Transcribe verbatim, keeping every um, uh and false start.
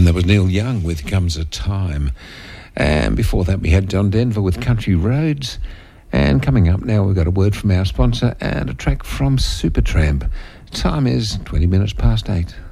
And that was Neil Young with Comes a Time. And before that we had John Denver with Country Roads. And coming up now we've got a word from our sponsor and a track from Supertramp. Time is twenty minutes past eight.